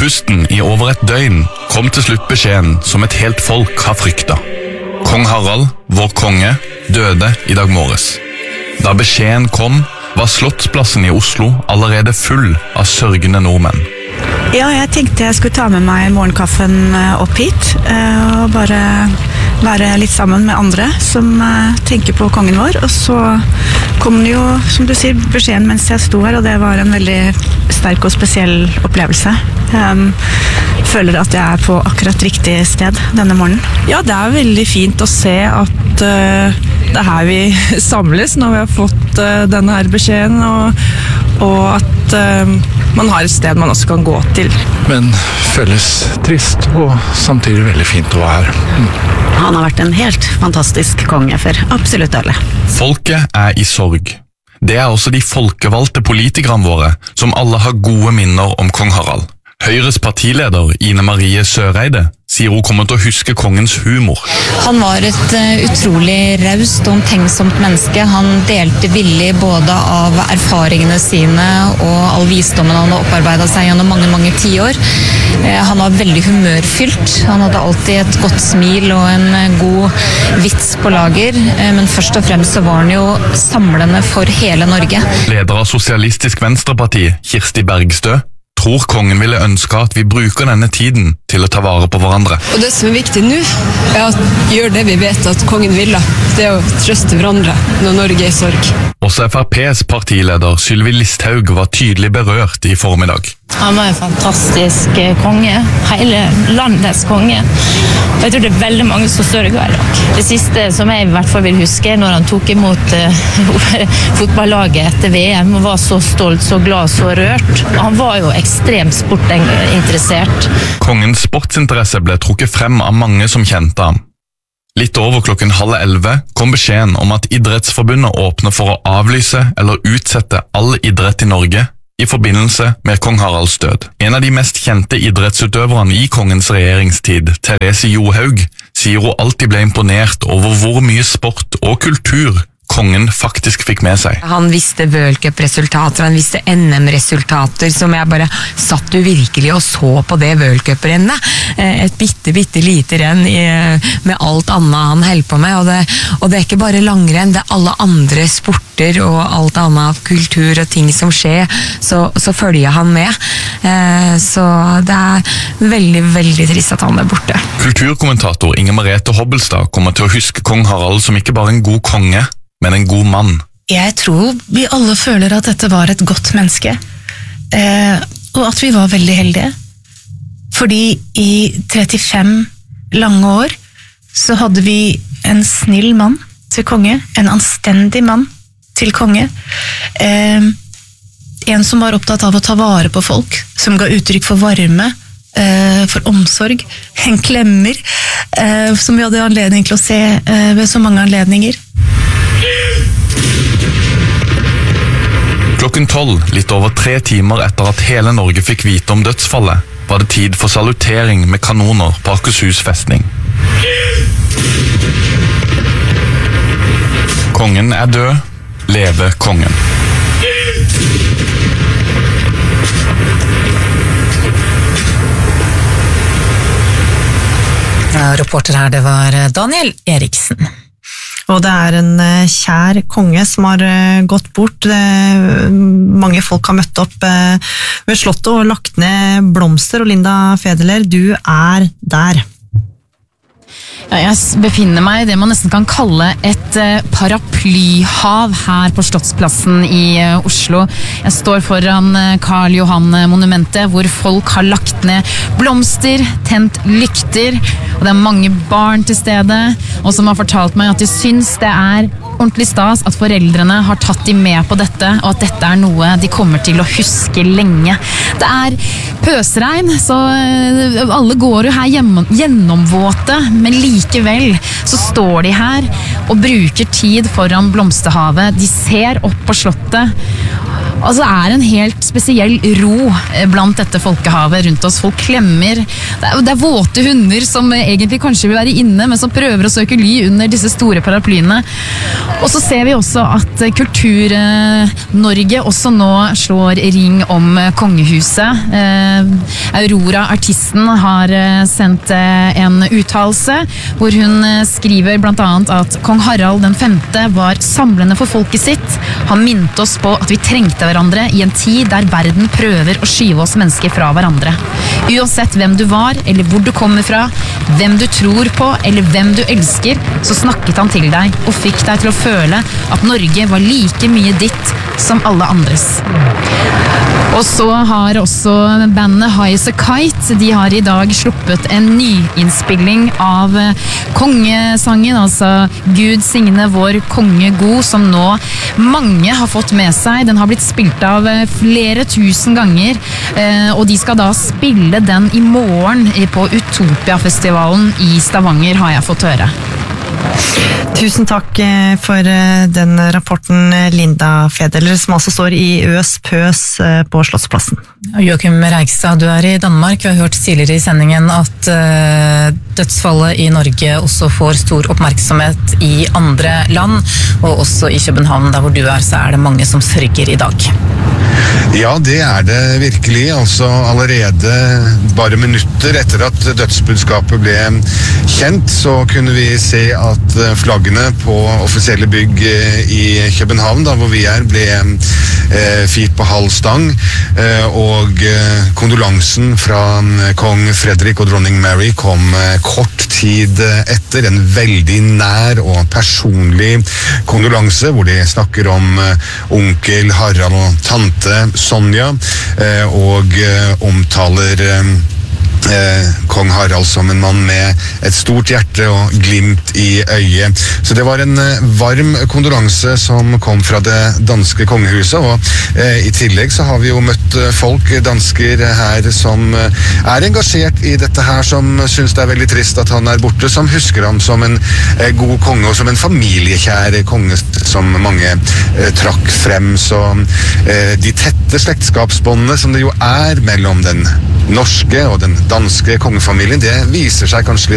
andpusten I over et døgn kom til slutt beskjeden som et helt folk har fryktet. Kong Harald, vår konge, døde I dag morges. Da beskjeden kom, var Slottsplassen I Oslo allerede full av sørgende nordmenn. Ja, jeg tenkte jeg skulle ta med meg morgenkaffen opp hit, og bare være litt sammen med andre som tenker på kongen vår. Og så kom det jo, som du sier, beskjeden mens jeg sto her, og det var en veldig sterk og spesiell opplevelse. Jeg føler at jeg på akkurat riktig sted denne morgenen. Ja, det veldig fint å se at det her vi samles når vi har fått denne her beskjeden, og at man har et sted man også kan gå til. Men føles trist og samtidig veldig fint å være her. Han har vært en helt fantastisk konge for absolutt alle. Folket I sorg. Det også de folkevalgte politikerne våre, som alle har gode minner om kong Harald. Høyres partileder Ine Marie Søreide sier hun kommer til å huske kongens humor. Han var et utrolig raust og omtenksomt menneske. Han delte villig både av erfaringene sine og all visdommen han har opparbeidet seg gjennom mange, mange tiår. Han var veldig humørfylt. Han hadde alltid et godt smil og en god vits på lager, men først og fremst så var han jo samlende for hele Norge. Leder av Sosialistisk Venstreparti, Kirsti Bergstø, tror kongen ville ønske at vi bruker denne tiden til å ta vare på hverandre. Og det som viktig nå, at gjør det vi vet at kongen ville. Det å trøste hverandre når Norge I sorg. Også FrPs partileder Sylvi Listhaug var tydelig berørt I formiddag. Han var en fantastisk konge, hele landets konge. Og jeg tror det veldig mange som sørger I dag. Det siste som jeg I hvert fall vil huske, når han tok imot fotballaget etter VM, og var så stolt, så glad, så rørt. Han var jo ekstremt sportinteressert. Kongens sportsinteresse ble trukket frem av mange som kjente ham. Litt over 10:30 kom beskjeden om at Idrettsforbundet åpner for å avlyse eller utsette all idrett I Norge I forbindelse med kong Haralds død. En av de mest kjente idrettsutøverne I kongens regjeringstid, Therese Johaug, sier hun alltid ble imponert over hvor mye sport og kultur kongen faktisk fikk med seg. Han visste World Cup-resultater, han visste NM-resultater, som jeg bare satt jo virkelig og så på det World Cup-rennet. Et bitte lite renn med alt annet han holdt på med, og det ikke bare langrenn, det alle andre sporter og alt annet kultur og ting som skjer, så følger han med. Så det veldig, veldig trist at han borte. Kulturkommentator Inger Merete Hobbelstad kommer til å huske kong Harald som ikke bare en god konge, men en god mann. Jeg tror vi alle føler at dette var et godt menneske, og at vi var veldig heldige. Fordi I 35 lange år så hadde vi en snill mann til konge, en anstendig mann til konge, en som var opptatt av å ta vare på folk, som ga uttrykk for varme, for omsorg, en klemmer, som vi hadde anledning til å se ved så mange anledninger. 12:00, litt over 3 timer etter at hele Norge fikk vite om dødsfallet, var det tid for salutering med kanoner på Akershus festning. Kongen død, leve kongen. Reporter her, det var Daniel Eriksen. Og det en kjær konge som har gått bort. Mange folk har møtt opp ved slottet og lagt ned blomster, og Linda Federler, du der. Ja, jeg befinner meg I det man nesten kan kalle et paraplyhav her på Slottsplassen I Oslo. Jeg står foran Karl Johan-monumentet, hvor folk har lagt ned blomster, tent lykter, og det mange barn til stede, og som har fortalt meg at de syns det ordentlig stas at foreldrene har tatt de med på dette, og at dette noe de kommer til å huske lenge. Det pøsregn, så alle går jo her gjennomvåte, men likevel så står de her og bruker tid foran blomsterhavet. De ser opp på slottet, Altså, det en helt spesiell ro blant dette folkehavet rundt oss. Folk klemmer. Det våte hunder som egentlig kanskje vil være inne, men som prøver å søke ly under disse store paraplyene. Og så ser vi også at Kultur-Norge også nå slår ring om kongehuset. Aurora, artisten, har sendt en uttalelse hvor hun skriver blant annet at kong Harald den 5. var samlende for folket sitt. Han minte oss på at vi trengte hverandre i en tid der verden prøver å skyve oss mennesker fra hverandre. Uansett hvem du var, eller hvor du kommer fra, hvem du tror på, eller hvem du elsker, så snakket han til deg og fikk deg til å føle at Norge var like mye ditt som alle andres. Og så har også bandet High as a Kite, de har i dag sluppet en nyinnspilling av kongesangen, altså Gud signe vår konge god, som nå mange har fått med seg. Den har blitt spilt av flere tusen ganger, og de skal da spille den i morgen på Utopia-festivalen i Stavanger, har jeg fått høre. Tusen takk for den rapporten, Linda Fedeler, som altså står i Pøs på Slottsplassen. Joachim Reigstad, du i Danmark. Vi har hørt tidligere i sendingen at dødsfallet i Norge også får stor oppmerksomhet i andre land, og også i København, der hvor du så det mange som sørger i dag. Ja, det det virkelig. Altså allerede bare minutter etter at dødsbudskapet ble kjent, så kunne vi se at flaggene på offisielle bygg i København, da hvor vi ble firt på halv stang, og kondolansen fra kong Frederik og dronning Mary kom kort tid etter, en veldig nær og personlig kondolanse, hvor de snakker om onkel Harald og tante Sonja, og omtaler kong Harald som en mann med et stort hjerte og glimt i øyet. Så det var en varm kondolanse som kom fra det danske kongehuset, og i tillegg så har vi jo møtt folk, dansker her, som engasjert i dette her, som synes det veldig trist at han borte, som husker ham som en god konge og som en familiekjær konge som mange trakk frem. Så de tette slektskapsbåndene som det jo mellom den norske og den danske kongefamilien, det viser seg kanskje